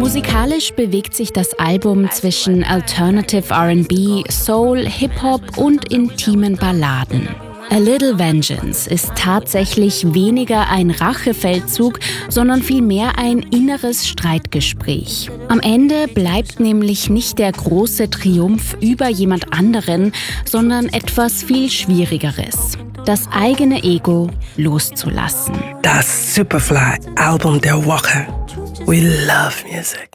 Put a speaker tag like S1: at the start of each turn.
S1: Musikalisch bewegt sich das Album zwischen Alternative R&B, Soul, Hip-Hop und intimen Balladen. A Little Vengeance ist tatsächlich weniger ein Rachefeldzug, sondern vielmehr ein inneres Streitgespräch. Am Ende bleibt nämlich nicht der große Triumph über jemand anderen, sondern etwas viel Schwierigeres: das eigene Ego loszulassen.
S2: Das Superfly-Album der Woche. We love music.